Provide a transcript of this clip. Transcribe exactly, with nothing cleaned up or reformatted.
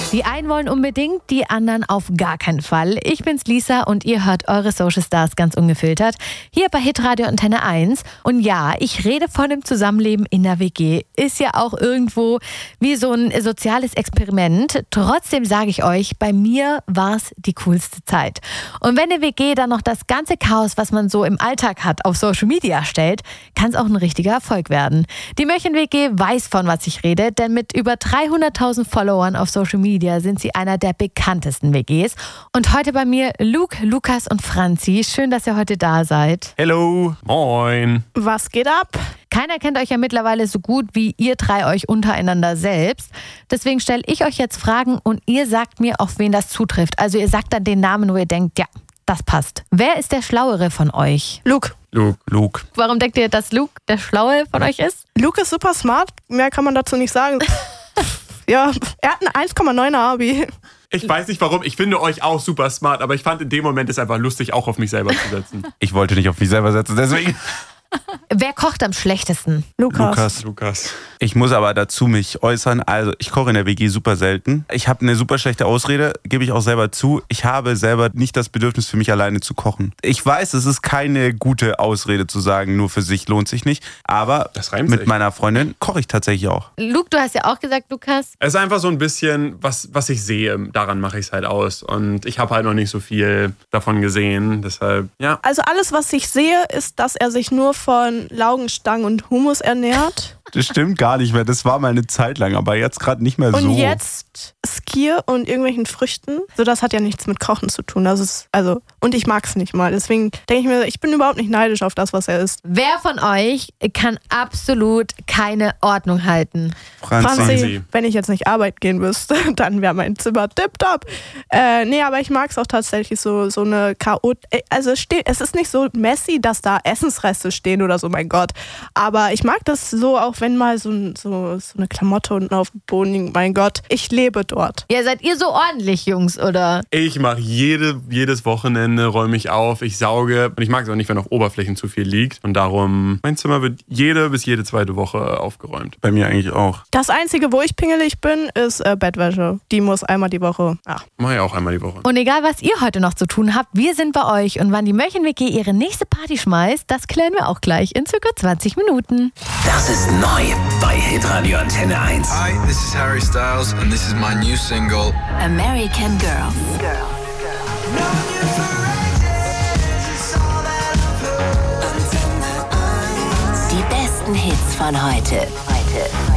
Die einen wollen unbedingt, die anderen auf gar keinen Fall. Ich bin's Lisa und ihr hört eure Social Stars ganz ungefiltert. Hier bei Hitradio Antenne eins. Und ja, ich rede von dem Zusammenleben in der W G. Ist ja auch irgendwo wie so ein soziales Experiment. Trotzdem sage ich euch, bei mir war's die coolste Zeit. Und wenn eine W G dann noch das ganze Chaos, was man so im Alltag hat, auf Social Media stellt, kann es auch ein richtiger Erfolg werden. Die Möchen-W G weiß, von was ich rede, denn mit über dreihunderttausend Followern auf Social Media sind sie einer der bekanntesten W Gs. Und heute bei mir Luke, Lukas und Franzi. Schön, dass ihr heute da seid. Hello. Moin. Was geht ab? Keiner kennt euch ja mittlerweile so gut wie ihr drei euch untereinander selbst. Deswegen stelle ich euch jetzt Fragen und ihr sagt mir, auf wen das zutrifft. Also ihr sagt dann den Namen, wo ihr denkt, ja, das passt. Wer ist der Schlauere von euch? Luke. Luke. Luke. Warum denkt ihr, dass Luke der Schlaue von euch ist? Luke ist super smart. Mehr kann man dazu nicht sagen. Ja, er hat ein eins Komma neuner Abi. Ich weiß nicht warum, ich finde euch auch super smart, aber ich fand in dem Moment es einfach lustig, auch auf mich selber zu setzen. Ich wollte nicht auf mich selber setzen, deswegen... Wer kocht am schlechtesten? Lukas. Lukas. Lukas. Ich muss aber dazu mich äußern, also ich koche in der W G super selten. Ich habe eine super schlechte Ausrede, gebe ich auch selber zu. Ich habe selber nicht das Bedürfnis für mich alleine zu kochen. Ich weiß, es ist keine gute Ausrede zu sagen, nur für sich lohnt sich nicht. Aber das reimt mit sich. meiner Freundin koche ich tatsächlich auch. Luke, du hast ja auch gesagt, Lukas. Es ist einfach so ein bisschen, was, was ich sehe, daran mache ich es halt aus. Und ich habe halt noch nicht so viel davon gesehen, deshalb, ja. Also alles, was ich sehe, ist, dass er sich nur von Laugenstangen und Hummus ernährt. Das stimmt gar nicht mehr. Das war mal eine Zeit lang, aber jetzt gerade nicht mehr so. Und jetzt Skier und irgendwelchen Früchten. So, das hat ja nichts mit Kochen zu tun. Das ist, also, und ich mag es nicht mal. Deswegen denke ich mir, ich bin überhaupt nicht neidisch auf das, was er isst. Wer von euch kann absolut keine Ordnung halten? Franzi. Franzi, wenn ich jetzt nicht arbeiten gehen müsste, dann wäre mein Zimmer tipptopp. Äh, nee, aber ich mag es auch tatsächlich so, so eine Chaot... Also es, steht, es ist nicht so messy, dass da Essensreste stehen oder so, mein Gott. Aber ich mag das so, auch wenn mal so, so, so eine Klamotte unten auf dem Boden liegt. Mein Gott, ich lebe dort. Ja, seid ihr so ordentlich, Jungs, oder? Ich mache jede, jedes Wochenende, räume ich auf, ich sauge. Und ich mag es auch nicht, wenn auf Oberflächen zu viel liegt. Und darum, mein Zimmer wird jede bis jede zweite Woche aufgeräumt. Bei mir eigentlich auch. Das Einzige, wo ich pingelig bin, ist äh, Bettwäsche. Die muss einmal die Woche. Ach. Mach ich auch einmal die Woche. Und egal, was ihr heute noch zu tun habt, wir sind bei euch. Und wann die Möchen-W G ihre nächste Party schmeißt, das klären wir auch gleich in circa zwanzig Minuten. Das ist neu bei Hitradio Antenne eins. Hi, this is Harry Styles and this is my new single American Girl. Die besten Hits von heute. heute.